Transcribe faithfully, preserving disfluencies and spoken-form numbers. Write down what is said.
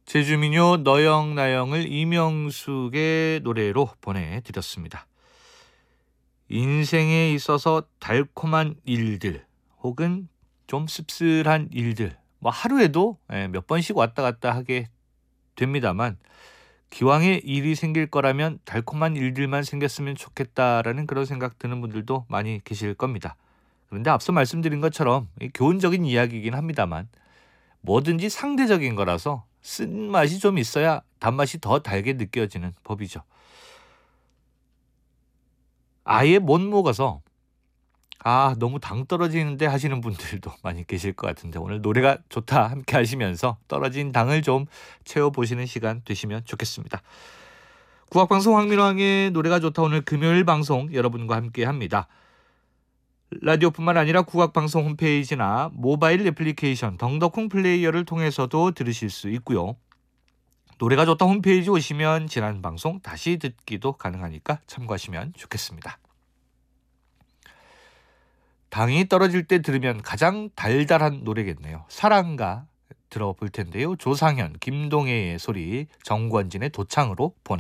제주민요 너영나영을 이명숙의 노래로 보내드렸습니다. 인생에 있어서 달콤한 일들 혹은 좀 씁쓸한 일들 뭐 하루에도 몇 번씩 왔다 갔다 하게 됩니다만 기왕에 일이 생길 거라면 달콤한 일들만 생겼으면 좋겠다라는 그런 생각 드는 분들도 많이 계실 겁니다. 그런데 앞서 말씀드린 것처럼 교훈적인 이야기이긴 합니다만 뭐든지 상대적인 거라서 쓴맛이 좀 있어야 단맛이 더 달게 느껴지는 법이죠. 아예 못 먹어서 아 너무 당 떨어지는데 하시는 분들도 많이 계실 것 같은데 오늘 노래가 좋다 함께 하시면서 떨어진 당을 좀 채워보시는 시간 되시면 좋겠습니다. 국악방송 황민왕의 노래가 좋다 오늘 금요일 방송 여러분과 함께 합니다. 라디오뿐만 아니라 국악방송 홈페이지나 모바일 애플리케이션 덩더콩 플레이어를 통해서도 들으실 수 있고요. 노래가 좋다 홈페이지 오시면 지난 방송 다시 듣기도 가능하니까 참고하시면 좋겠습니다. 당이 떨어질 때 들으면 가장 달달한 노래겠네요. 사랑가 들어볼 텐데요. 조상현, 김동혜의 소리, 정권진의 도창으로 보내